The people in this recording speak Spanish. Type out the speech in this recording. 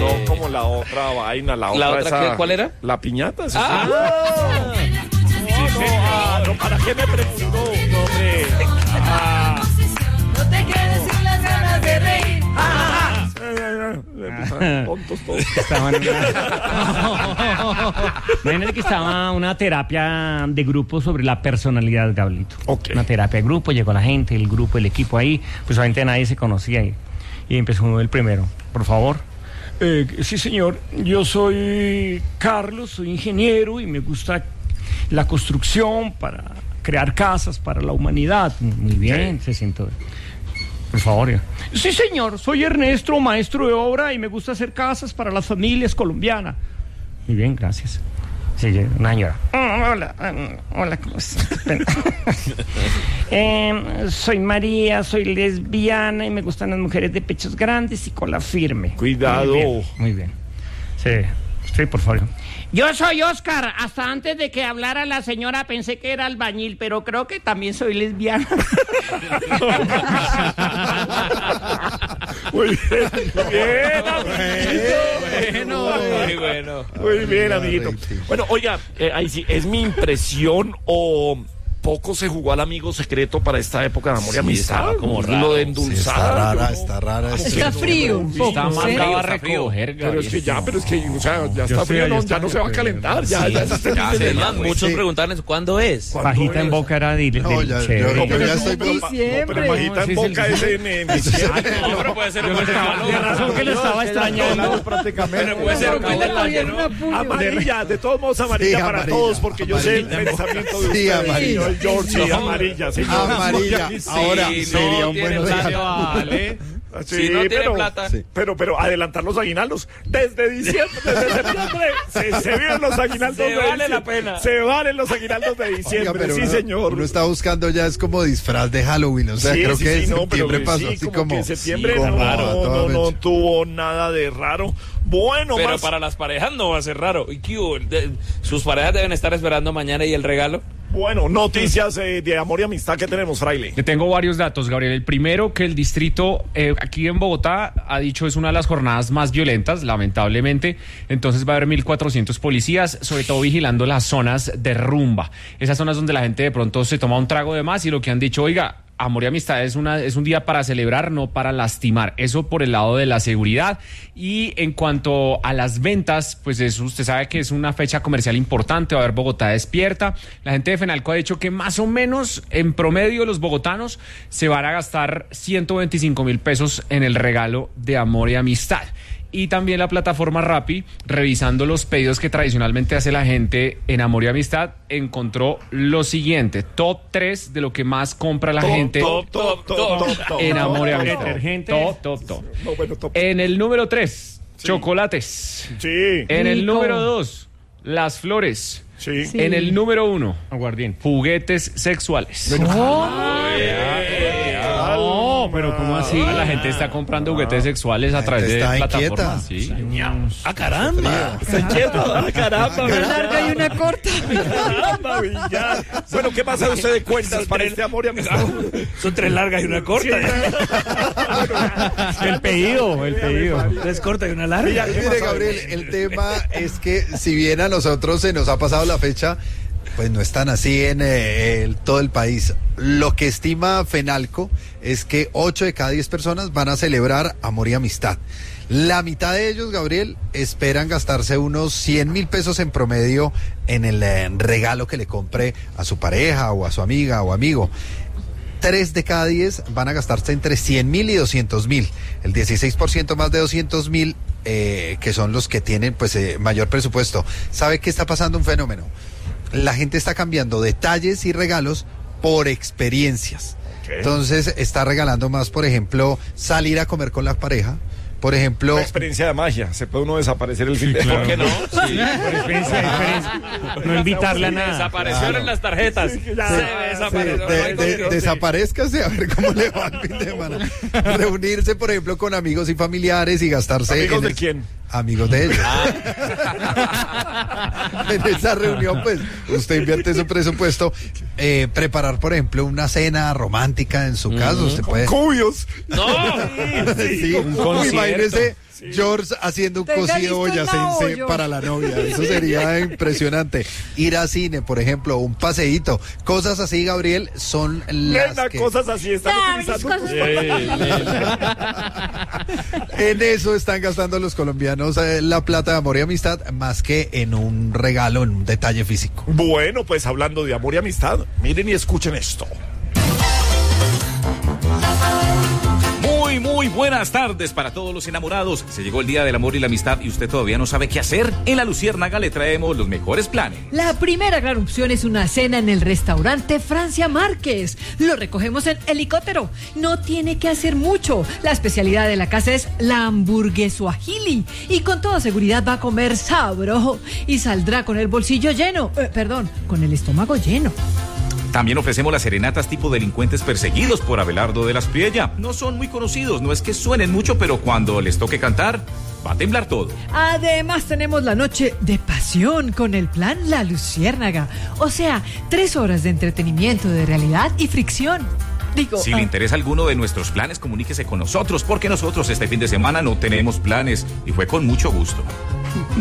No como la otra vaina, la otra esa, ¿cuál era? La piñata. ¿Sí? No, ¿para qué me preguntó? No, hombre. No te quedes sin las ganas de reír. Tontos todos. Imagínate que estaba una terapia de grupo sobre la personalidad, Gablito. Okay. Una terapia de grupo, llegó la gente, el grupo, el equipo ahí, pues obviamente nadie se conocía y empezó el primero. Por favor. Sí, señor. Yo soy Carlos, soy ingeniero y me gusta la construcción para crear casas para la humanidad. Muy bien, se sentó. Por favor. Sí, señor. Soy Ernesto, maestro de obra y me gusta hacer casas para las familias colombianas. Muy bien, gracias. Sí, una señora. Hola, ¿cómo estás? Soy María, soy lesbiana y me gustan las mujeres de pechos grandes y cola firme. Cuidado. Muy bien. Sí, por favor. Yo soy Oscar. Hasta antes de que hablara la señora pensé que era albañil, pero creo que también soy lesbiana. Muy bien. Muy bien, amiguito. Bueno, oiga, ahí sí, ¿es mi impresión o poco se jugó al amigo secreto para esta época de amor y amistad? Como raro. Lo de endulzar. Sí, está rara. Está frío un poco. Está mandado a recoger, Pero es que ya está frío, ya no se va a calentar. Ya muchos preguntarles ¿cuándo es? Pajita en boca era de No, ya estoy Pero pajita en boca es en diciembre. No, pero puede ser un de razón que lo estaba extrañando. Prácticamente. Puede ser un buen detalle, ¿no? Amarilla, de todos modos amarilla para todos, porque yo sé el pensamiento de ustedes. amarilla. George, sí, amarilla, sí. Amarilla. Ahora sería un buen regalo. Vale. Sí, si no tiene plata. Pero adelantar los aguinaldos desde diciembre, desde septiembre, se vienen los aguinaldos Se de vale diciembre. la pena. Se valen los aguinaldos de diciembre, Pero sí, señor. Uno está buscando ya es como disfraz de Halloween, o sea, Sí, creo sí, que sí, en no, septiembre pero pasó sí, así como que en septiembre como no tuvo nada de raro. Bueno, Pero más para las parejas no va a ser raro. ¿Y qué hubo? Sus parejas deben estar esperando mañana y el regalo. bueno, noticias de amor y amistad que tenemos, Fraile. Le tengo varios datos, Gabriel. El primero, que el distrito aquí en Bogotá ha dicho es una de las jornadas más violentas, lamentablemente. Entonces va a haber 1.400 policías, sobre todo vigilando las zonas de rumba. Esas zonas donde la gente de pronto se toma un trago de más y lo que han dicho, oiga, amor y amistad es un día para celebrar, no para lastimar. Eso por el lado de la seguridad. Y en cuanto a las ventas, pues eso usted sabe que es una fecha comercial importante, va a haber Bogotá despierta. La gente de Fenalco ha dicho que más o menos en promedio los bogotanos se van a gastar 125.000 pesos en el regalo de amor y amistad. Y también la plataforma Rappi, revisando los pedidos que tradicionalmente hace la gente en amor y amistad, encontró lo siguiente: top 3 de lo que más compra la gente en amor y amistad. Top. No, bueno, top. En el número 3, chocolates. Sí. En el número 2, las flores. Sí. En el número 1, Aguardiente. juguetes sexuales. No, pero ¿cómo así? La gente está comprando juguetes sexuales a través de está plataformas. Sí. ¡Ah, caramba! ¡Está inquieto! ¡Ah, caramba! Una larga y una corta. ¡Caramba, Villar! Bueno, ¿qué pasa usted de cuentas para este amor y amistad? Son 3 largas y una corta. El pedido. Tres cortas y una larga. Mire, Gabriel, el tema es que si bien a nosotros se nos ha pasado la fecha, pues no están así en todo el país. Lo que estima Fenalco es que 8 de cada 10 personas van a celebrar amor y amistad. La mitad de ellos, Gabriel, esperan gastarse unos 100.000 pesos en promedio en el regalo que le compre a su pareja o a su amiga o amigo. 3 de cada 10 van a gastarse entre 100.000 y 200.000. El 16% más de 200.000, que son los que tienen pues mayor presupuesto. ¿Sabe qué está pasando? Un fenómeno. La gente está cambiando detalles y regalos por experiencias. Entonces está regalando más, por ejemplo, salir a comer con la pareja. Por ejemplo, Una experiencia de magia. Se puede uno desaparecer el fin de ¿Por qué no? Sí. Por experiencia. No invitarle a nada. Desaparecieron en las tarjetas. Sí, Se desapareció. desaparezcase a ver cómo le va el fin de semana. Reunirse, por ejemplo, con amigos y familiares y gastarse. ¿Amigos de quién? Amigos de ellos. En esa reunión, pues, usted invierte su presupuesto. Preparar, por ejemplo, una cena romántica en su casa. Usted puede. Cubios. No. Sí, un concierto. imagínese George haciendo un Tenga cocido listo el boyacense maollo. para la novia. Eso sería impresionante. Ir a cine, por ejemplo, un paseíto. Cosas así, Gabriel, son las Nena, que... cosas así están utilizando. En eso están gastando los colombianos la plata de amor y amistad, más que en un regalo, en un detalle físico. Bueno, pues hablando de amor y amistad, miren y escuchen esto. Muy buenas tardes para todos los enamorados. Se llegó el día del amor y la amistad y usted todavía no sabe qué hacer. En La Luciérnaga le traemos los mejores planes. La primera gran opción es una cena en el restaurante Francia Márquez. Lo recogemos en helicóptero. No tiene que hacer mucho. La especialidad de la casa es la hamburguesuajili. Y con toda seguridad va a comer sabroso. Y saldrá con el bolsillo lleno. Con el estómago lleno. También ofrecemos las serenatas tipo delincuentes perseguidos por Abelardo de la Espriella. No son muy conocidos, no es que suenen mucho, pero cuando les toque cantar, va a temblar todo. Además tenemos la noche de pasión con el plan La Luciérnaga. O sea, 3 horas de entretenimiento, de realidad y fricción. Si le interesa alguno de nuestros planes, comuníquese con nosotros, porque nosotros este fin de semana no tenemos planes y fue con mucho gusto.